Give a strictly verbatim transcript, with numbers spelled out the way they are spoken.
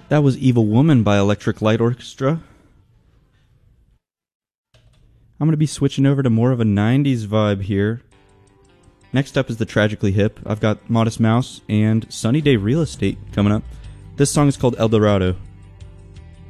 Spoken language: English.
That was Evil Woman by Electric Light Orchestra. I'm going to be switching over to more of a nineties vibe here. Next up is the Tragically Hip. I've got Modest Mouse and Sunny Day Real Estate coming up. This song is called El Dorado.